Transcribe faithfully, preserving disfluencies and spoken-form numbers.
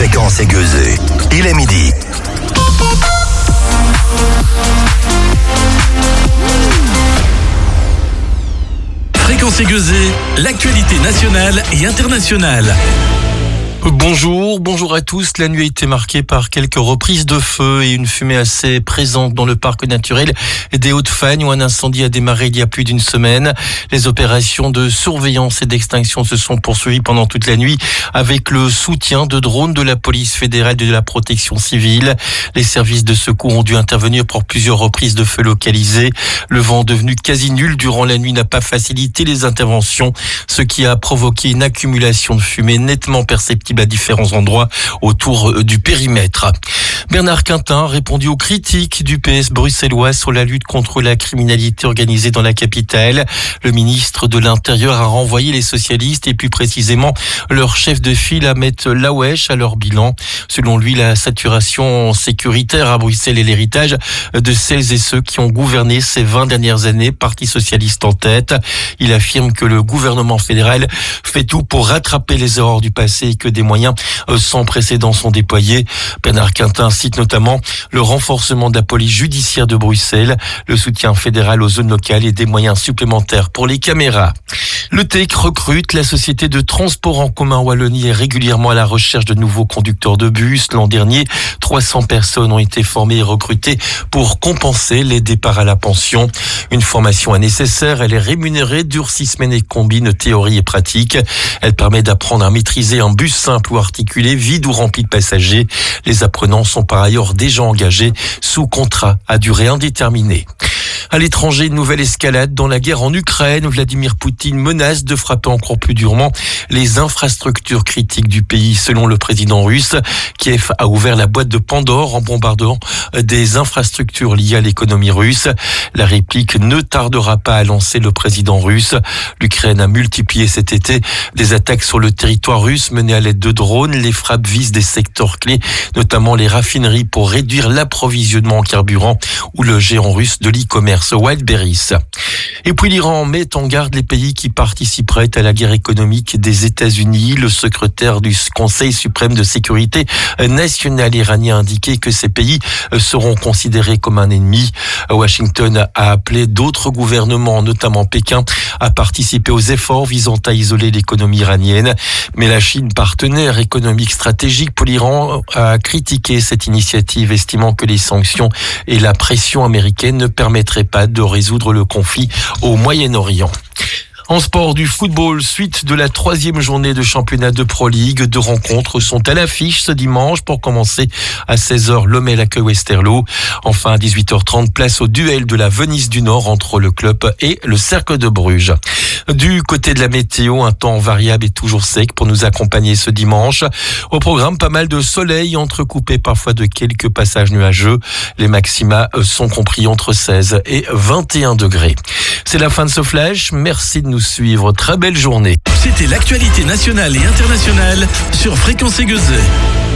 Fréquence aiguisée. Il est midi. Fréquence aiguisée, l'actualité nationale et internationale. Bonjour, bonjour à tous. La nuit a été marquée par quelques reprises de feu et une fumée assez présente dans le parc naturel des Hauts-de-Fagne où un incendie a démarré il y a plus d'une semaine. Les opérations de surveillance et d'extinction se sont poursuivies pendant toute la nuit avec le soutien de drones de la police fédérale et de la protection civile. Les services de secours ont dû intervenir pour plusieurs reprises de feu localisées. Le vent devenu quasi nul durant la nuit n'a pas facilité les interventions, ce qui a provoqué une accumulation de fumée nettement perceptible à différents endroits autour du périmètre. Bernard Quintin a répondu aux critiques du P S bruxellois sur la lutte contre la criminalité organisée dans la capitale. Le ministre de l'Intérieur a renvoyé les socialistes et plus précisément leur chef de file Ahmed Laoueche à leur bilan. Selon lui, la saturation sécuritaire à Bruxelles est l'héritage de celles et ceux qui ont gouverné ces vingt dernières années, Parti socialiste en tête. Il affirme que le gouvernement fédéral fait tout pour rattraper les erreurs du passé et que des moyens sans précédent sont déployés. Bernard Quintin cite notamment le renforcement de la police judiciaire de Bruxelles, le soutien fédéral aux zones locales et des moyens supplémentaires pour les caméras. Le T E C recrute. La société de transport en commun Wallonie est régulièrement à la recherche de nouveaux conducteurs de bus. L'an dernier, trois cents personnes ont été formées et recrutées pour compenser les départs à la pension. Une formation est nécessaire. Elle est rémunérée, dure six semaines et combine théorie et pratique. Elle permet d'apprendre à maîtriser un bus simple ou articulé, vide ou rempli de passagers. Les apprenants sont par ailleurs déjà engagés sous contrat à durée indéterminée. À l'étranger, une nouvelle escalade dans la guerre en Ukraine. Vladimir Poutine menace de frapper encore plus durement les infrastructures critiques du pays. Selon le président russe, Kiev a ouvert la boîte de Pandore en bombardant des infrastructures liées à l'économie russe. La réplique ne tardera pas à lancer le président russe. L'Ukraine a multiplié cet été des attaques sur le territoire russe menées à l'aide de drones. Les frappes visent des secteurs clés, notamment les raffineries pour réduire l'approvisionnement en carburant ou le géant russe de l'e-commerce Wildberries. Et puis l'Iran met en garde les pays qui participeraient à la guerre économique des États-Unis. Le secrétaire du Conseil suprême de sécurité nationale iranien a indiqué que ces pays seront considérés comme un ennemi. Washington a appelé d'autres gouvernements, notamment Pékin, à participer aux efforts visant à isoler l'économie iranienne. Mais la Chine, partenaire économique stratégique pour l'Iran, a critiqué cette initiative, estimant que les sanctions et la pression américaine ne permettraient pas de résoudre le conflit au Moyen-Orient. En sport, du football, suite de la troisième journée de championnat de Pro League. Deux rencontres sont à l'affiche ce dimanche. Pour commencer, à seize heures, Lommel accueille Westerlo. Enfin, à dix-huit heures trente, place au duel de la Venise du Nord entre le club et le Cercle de Bruges. Du côté de la météo, un temps variable et toujours sec pour nous accompagner ce dimanche. Au programme, pas mal de soleil, entrecoupé parfois de quelques passages nuageux. Les maxima sont compris entre seize et vingt et un degrés. C'est la fin de ce flash. Merci de nous suivre. Très belle journée. C'était l'actualité nationale et internationale sur Fréquence aiguisée.